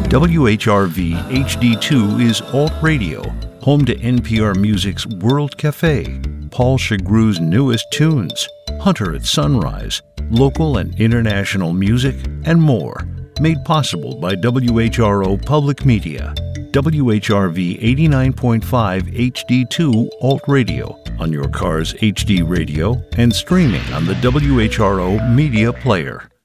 WHRV HD2 is Alt Radio, home to NPR Music's World Cafe, Paul Chagrew's newest tunes, Hunter at Sunrise, local and international music, and more. Made possible by WHRO Public Media. WHRV 89.5 HD2 Alt Radio on your car's HD radio and streaming on the WHRO Media Player.